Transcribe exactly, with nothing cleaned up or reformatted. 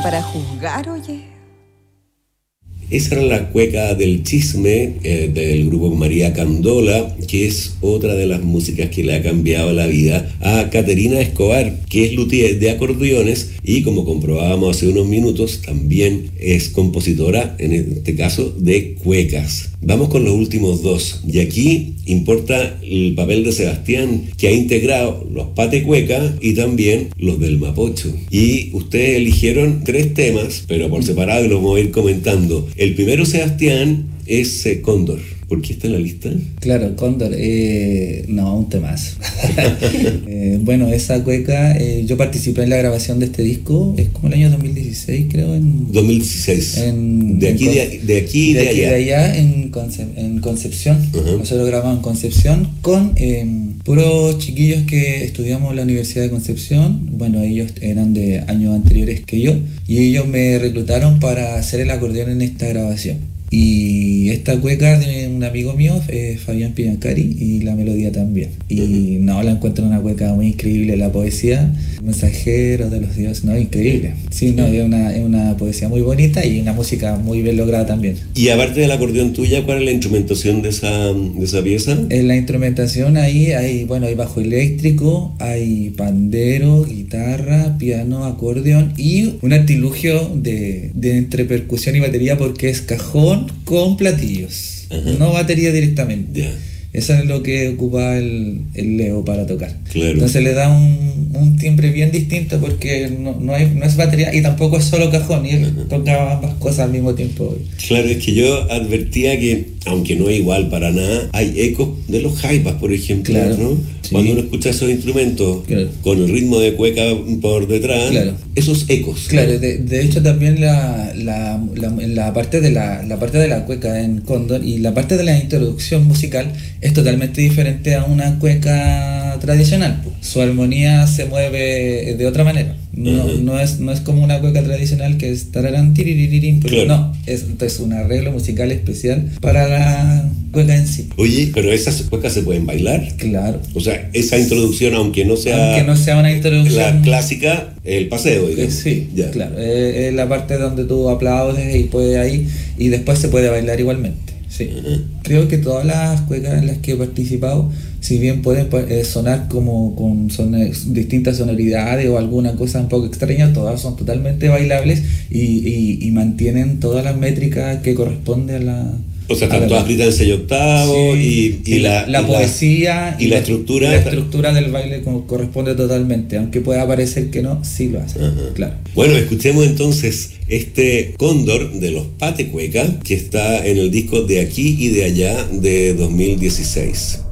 para juzgar, oye. Esa era la cueca del chisme eh, del grupo María Candola, que es otra de las músicas que le ha cambiado la vida a Caterina Escobar, que es luthier de acordeones y, como comprobábamos hace unos minutos, también es compositora, en este caso, de cuecas. Vamos con los últimos dos, y aquí importa el papel de Sebastián, que ha integrado los patecueca y también los del mapocho. Y ustedes eligieron tres temas, pero por separado, y los vamos a ir comentando. El primero, Sebastián, es eh, Cóndor. ¿Por qué está en la lista? Claro, Cóndor, eh, no, un temazo. eh, bueno, esa cueca, eh, yo participé en la grabación de este disco, es como el año dos mil dieciséis, creo. En, dos mil dieciséis. En, de, aquí, en, de, de aquí y de, de, aquí allá. de allá, en, Conce, en Concepción. Uh-huh. Nosotros grabamos en Concepción con eh, puros chiquillos que estudiamos en la Universidad de Concepción. Bueno, ellos eran de años anteriores que yo, y ellos me reclutaron para hacer el acordeón en esta grabación. Y esta cueca de un amigo mío, eh, Fabián Piancari, y la melodía también. Y uh-huh. no, la encuentro una cueca muy increíble, la poesía, Mensajeros de los Dioses, no, increíble. Sí, no, es una, es una poesía muy bonita y una música muy bien lograda también. Y aparte del acordeón tuya, ¿cuál es la instrumentación de esa, de esa pieza? En la instrumentación ahí hay, bueno, hay bajo eléctrico, hay pandero, guitarra, piano, acordeón y un artilugio de, de entre percusión y batería, porque es cajón con platillos. Ajá. No batería directamente. Yeah. Eso es lo que ocupa el, el Leo para tocar. Claro. Entonces le da un, un timbre bien distinto, porque no, no, hay, no es batería y tampoco es solo cajón, y él uh-huh. toca ambas cosas al mismo tiempo. Claro, es que yo advertía que, aunque no es igual para nada, hay ecos de los jaipas, por ejemplo, claro. ¿no? Sí. Cuando uno escucha esos instrumentos claro. con el ritmo de cueca por detrás, claro. esos ecos. Claro, de, de hecho también la, la, la, la, parte de la, la parte de la cueca en Cóndor y la parte de la introducción musical es totalmente diferente a una cueca tradicional. Su armonía se mueve de otra manera. No, uh-huh. no, es, no es como una cueca tradicional que es tararán, tiriririrín, pero claro. no, es, es un arreglo musical especial para la cueca en sí. Oye, pero esas cuecas se pueden bailar. Claro. O sea, esa introducción, aunque no sea, aunque no sea una introducción la clásica, el paseo, digamos. Sí, ya. Claro, es, es la parte donde tú aplaudes y puedes ahí, y después se puede bailar igualmente. Sí. Uh-huh. Creo que todas las cuecas en las que he participado, si bien pueden eh, sonar como con son, eh, distintas sonoridades o alguna cosa un poco extraña, todas son totalmente bailables y, y, y mantienen todas las métricas que corresponden a la... O sea, están todas escritas en seis octavos sí, y, y, y la, la y poesía y, y la, la estructura. La estructura del baile corresponde totalmente, aunque pueda parecer que no, sí lo hace. Uh-huh. Claro. Bueno, escuchemos entonces este Cóndor de los Patecueca, que está en el disco De Aquí y de Allá de dos mil dieciséis.